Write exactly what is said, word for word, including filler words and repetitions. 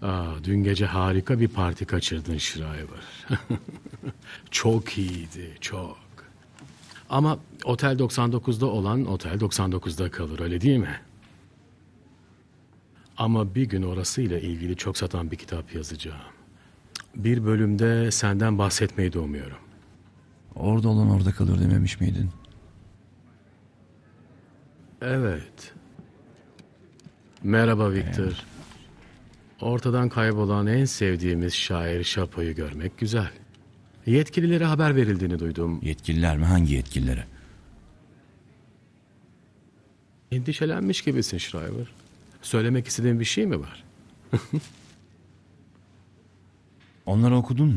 Aa, dün gece harika bir parti kaçırdın Shriver. Çok iyiydi, çok. Ama Otel doksan dokuzda olan Otel doksan dokuzda kalır, öyle değil mi? Ama bir gün orasıyla ilgili çok satan bir kitap yazacağım. Bir bölümde senden bahsetmeyi de umuyorum. Orada olan orada kalır dememiş miydin? Evet. Merhaba Victor. Ortadan kaybolan en sevdiğimiz şair Şapo'yu görmek güzel. Yetkililere haber verildiğini duydum. Yetkililer mi? Hangi yetkililere? Endişelenmiş gibisin Shriver. Söylemek istediğin bir şey mi var? Onları okudun mu?